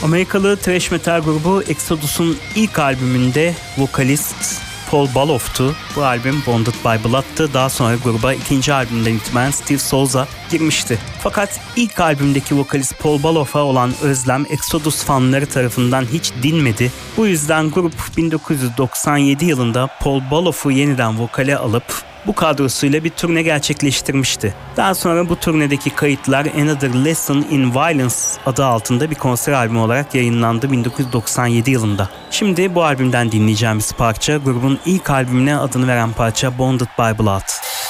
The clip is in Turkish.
Amerikalı thrash metal grubu Exodus'un ilk albümünde vokalist Paul Baloff'tu. Bu albüm Bonded by Blood'tı. Daha sonra gruba ikinci albümden itibaren Steve Souza girmişti. Fakat ilk albümdeki vokalist Paul Baloff'a olan özlem Exodus fanları tarafından hiç dinmedi. Bu yüzden grup 1997 yılında Paul Baloff'u yeniden vokale alıp bu kadrosuyla bir turne gerçekleştirmişti. Daha sonra bu turnedeki kayıtlar Another Lesson in Violence adı altında bir konser albümü olarak yayınlandı 1997 yılında. Şimdi bu albümden dinleyeceğimiz parça grubun ilk albümüne adını veren parça Bonded by Blood.